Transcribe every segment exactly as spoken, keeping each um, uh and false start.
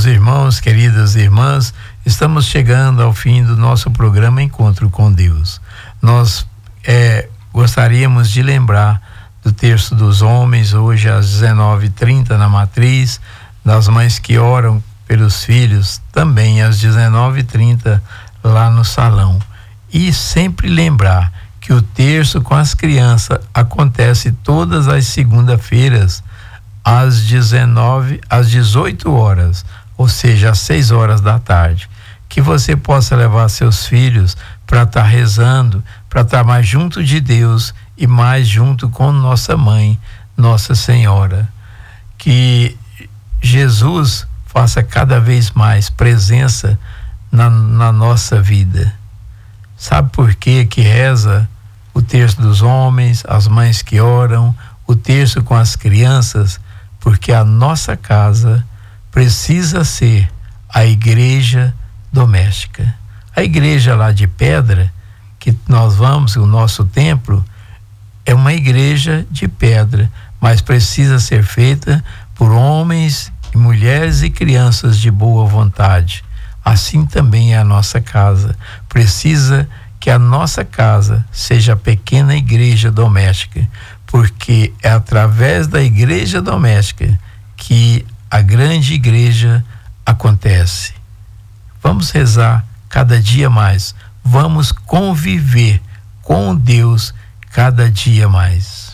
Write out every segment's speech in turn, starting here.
Queridos irmãos, queridas irmãs, estamos chegando ao fim do nosso programa Encontro com Deus. Nós é, gostaríamos de lembrar do Terço dos Homens, hoje às dezenove e trinta na Matriz, das mães que oram pelos filhos, também às dezenove e trinta lá no salão. E sempre lembrar que o terço com as crianças acontece todas as segundas-feiras às dezenove, às dezoito horas, ou seja, às seis horas da tarde. Que você possa levar seus filhos para estar rezando, para estar mais junto de Deus e mais junto com nossa mãe, Nossa Senhora. Que Jesus faça cada vez mais presença na, na nossa vida. Sabe por que que reza o terço dos homens, as mães que oram, o terço com as crianças? Porque a nossa casa precisa ser a igreja doméstica. A igreja lá de pedra, que nós vamos, o nosso templo, é uma igreja de pedra, mas precisa ser feita por homens, mulheres e crianças de boa vontade. Assim também é a nossa casa. Precisa que a nossa casa seja a pequena igreja doméstica, porque é através da igreja doméstica que a grande igreja acontece. Vamos rezar cada dia mais. Vamos conviver com Deus cada dia mais.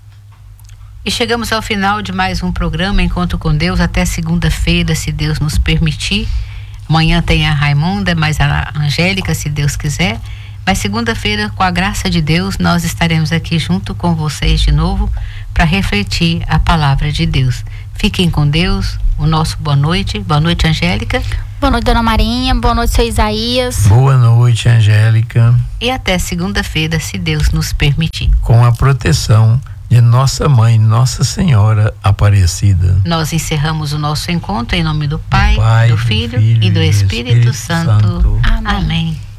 E chegamos ao final de mais um programa Encontro com Deus, até segunda-feira, se Deus nos permitir. Amanhã tem a Raimunda, mais a Angélica, se Deus quiser. Mas segunda-feira, com a graça de Deus, nós estaremos aqui junto com vocês de novo para refletir a palavra de Deus. Fiquem com Deus. O nosso boa noite. Boa noite, Angélica. Boa noite, Dona Marinha. Boa noite, seu Isaías. Boa noite, Angélica. E até segunda-feira, se Deus nos permitir. Com a proteção de nossa mãe, Nossa Senhora Aparecida. Nós encerramos o nosso encontro em nome do Pai, do, Pai, do, do Filho, Filho e do Espírito, Espírito Santo. Santo. Amém. Amém.